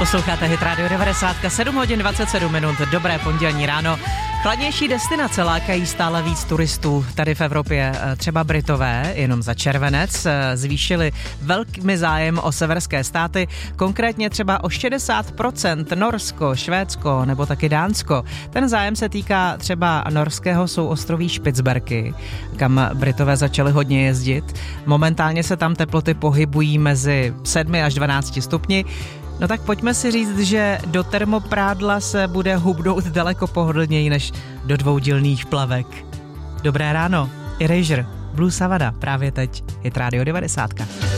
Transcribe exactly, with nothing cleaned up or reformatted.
Posloucháte Hit Radio devadesát, sedm hodin dvacet sedm minut, dobré pondělní ráno. Chladnější destinace lákají stále víc turistů tady v Evropě. Třeba Britové jenom za červenec zvýšili velký zájem o severské státy, konkrétně třeba o šedesát procent Norsko, Švédsko nebo taky Dánsko. Ten zájem se týká třeba norského souostroví Špicberky, kam Britové začali hodně jezdit. Momentálně se tam teploty pohybují mezi sedmi až dvanácti stupni. No tak pojďme si říct, že do termoprádla se bude hubnout daleko pohodlněji než do dvoudílných plavek. Dobré ráno, Erasure, Blue Savannah, právě teď Hit Radio devadesát.